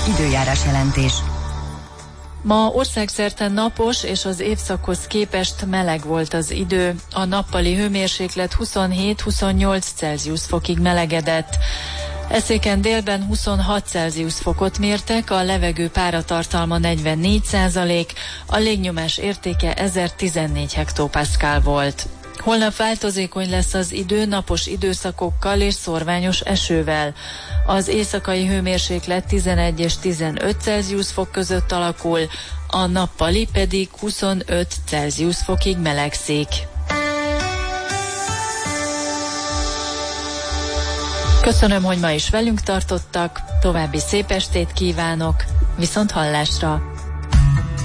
Időjárás jelentés. Ma országszerte napos és az évszakhoz képest meleg volt az idő. A nappali hőmérséklet 27-28 Celsius fokig melegedett. Eszéken délben 26 Celsius fokot mértek, a levegő páratartalma 44%, a légnyomás értéke 1014 hektopaszkál volt. Holnap változékony lesz az idő, napos időszakokkal és szórványos esővel. Az éjszakai hőmérséklet 11 és 15 Celsius fok között alakul, a nappali pedig 25 Celsius fokig melegszik. Köszönöm, hogy ma is velünk tartottak, további szép estét kívánok, viszont hallásra!